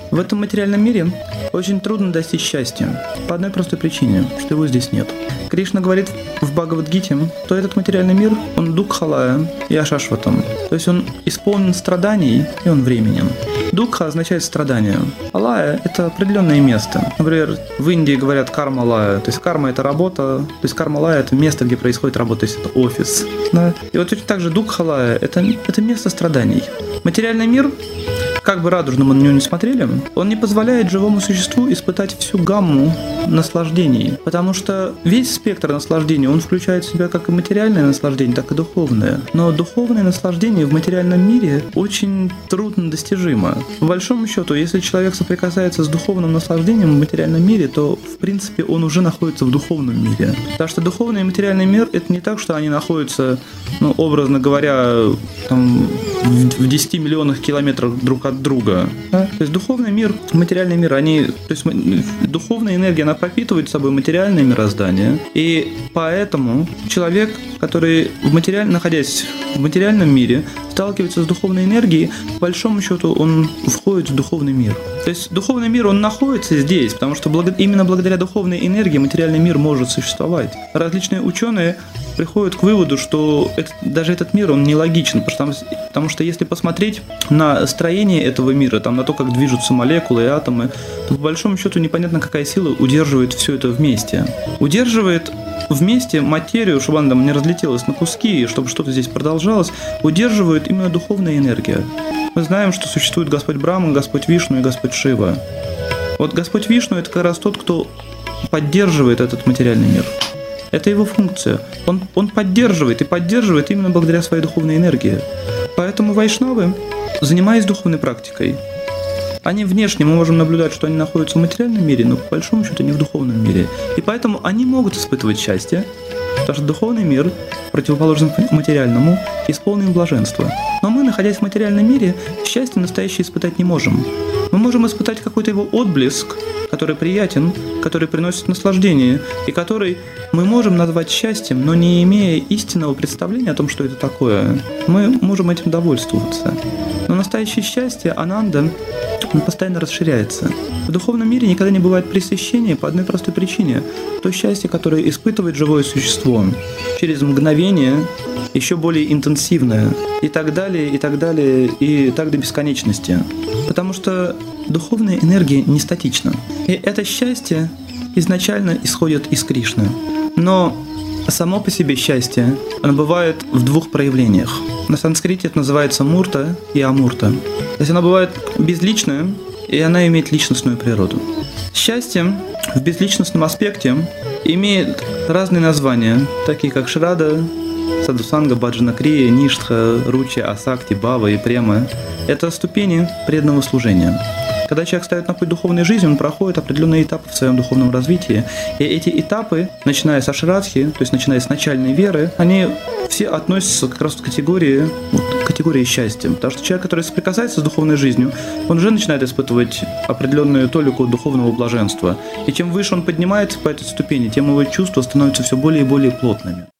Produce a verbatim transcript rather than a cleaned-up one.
В этом материальном мире очень трудно достичь счастья по одной простой причине, что его здесь нет. Кришна говорит в Бхагавад-гите, что этот материальный мир, он дукхалая и ашашватам. То есть он исполнен страданий и он временен. Дукха означает страдание. Алая – это определенное место. Например, в Индии говорят карма-лая. То есть карма – это работа. То есть карма-лая – это место, где происходит работа, то есть это офис. Да? И вот точно так же дукха-лая – это, это место страданий. Материальный мир, как бы радужно мы на него не смотрели, он не позволяет живому существу испытать всю гамму наслаждений. Потому что весь спектр наслаждений, он включает в себя как и материальное наслаждение, так и духовное. Но духовное наслаждение в материальном мире очень трудно достижимо. По большому счету, если человек соприкасается с духовным наслаждением в материальном мире, то, в принципе, он уже находится в духовном мире. Потому что духовный и материальный мир – это не так, что они находятся, ну, образно говоря, там, в десяти миллионах километрах друг от друга. Да? То есть духовный мир, материальный мир, они, то есть духовная энергия, она пропитывает собой материальное мироздание, и поэтому человек, который в материаль... находясь в материальном мире, сталкивается с духовной энергией, по большому счету он входит в духовный мир. То есть духовный мир, он находится здесь, потому что благо... именно благодаря духовной энергии материальный мир может существовать. Различные ученые приходят к выводу, что это, даже этот мир, он нелогичен, потому что, потому что если посмотреть на строение этого мира, там, на то, как движутся молекулы и атомы, то по большому счету непонятно, какая сила удерживает все это вместе. Удерживает вместе материю, чтобы она там не разлетелась на куски, и чтобы что-то здесь продолжалось, удерживает именно духовная энергия. Мы знаем, что существует Господь Брахма, Господь Вишну и Господь Шива. Вот Господь Вишну – это как раз тот, кто поддерживает этот материальный мир. Это его функция. Он, он поддерживает и поддерживает именно благодаря своей духовной энергии. Поэтому вайшнавы, занимаясь духовной практикой, они внешне, мы можем наблюдать, что они находятся в материальном мире, но по большому счету не в духовном мире. И поэтому они могут испытывать счастье, потому что духовный мир, противоположен материальному, исполнен блаженства. Но мы, находясь в материальном мире, счастье настоящее испытать не можем. Мы можем испытать какой-то его отблеск, который приятен, который приносит наслаждение, и который мы можем назвать счастьем, но не имея истинного представления о том, что это такое, мы можем этим довольствоваться. Но настоящее счастье, ананда, он постоянно расширяется. В духовном мире никогда не бывает пресыщения по одной простой причине. То счастье, которое испытывает живое существо через мгновение, еще более интенсивное, и так далее, и так далее, и так до бесконечности. Потому что духовная энергия не статична. И это счастье изначально исходит из Кришны. Но само по себе счастье, оно бывает в двух проявлениях. На санскрите это называется мурта и амурта. То есть оно бывает безличное, и она имеет личностную природу. Счастье в безличностном аспекте имеет разные названия, такие как шрада, садхусанга, баджана крия, ништха, ручи, асакти, бава и према. Это ступени преданного служения. Когда человек ставит на путь духовной жизни, он проходит определенные этапы в своем духовном развитии. И эти этапы, начиная с ашрадхи, то есть начиная с начальной веры, они все относятся как раз к категории, вот, к категории счастья. Потому что человек, который соприкасается с духовной жизнью, он уже начинает испытывать определенную толику духовного блаженства. И чем выше он поднимается по этой ступени, тем его чувства становятся все более и более плотными.